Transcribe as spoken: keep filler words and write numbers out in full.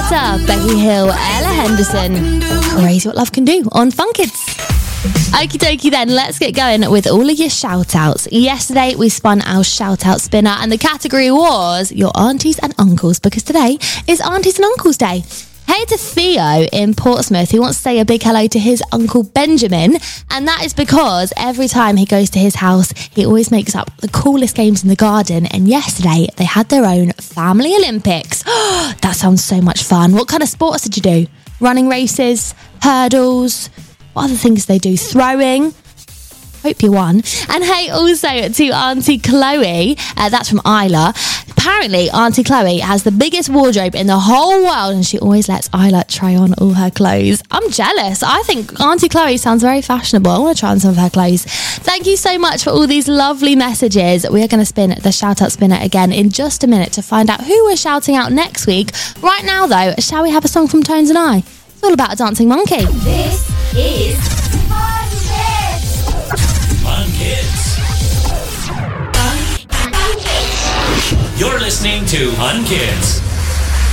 Carter, Becky Hill, Ella Henderson. Crazy What Love Can Do on Fun Kids. Okie dokie then, let's get going with all of your shout outs. Yesterday we spun our shout out spinner and the category was your aunties and uncles, because today is Aunties and Uncles Day. Hey to Theo in Portsmouth, who wants to say a big hello to his Uncle Benjamin, and that is because every time he goes to his house, he always makes up the coolest games in the garden, and yesterday they had their own family Olympics. That sounds so much fun. What kind of sports did you do? Running races, hurdles, what other things do they do? Throwing? Hope you won. And hey, also to Auntie Chloe, uh, that's from Isla. Apparently, Auntie Chloe has the biggest wardrobe in the whole world, and she always lets Isla try on all her clothes. I'm jealous. I think Auntie Chloe sounds very fashionable. I want to try on some of her clothes. Thank you so much for all these lovely messages. We are going to spin the shout out spinner again in just a minute to find out who we're shouting out next week. Right now, though, shall we have a song from Tones and I? It's all about a dancing monkey. This is Fun Kids. Fun Kids. Fun Kids. You're listening to Fun Kids.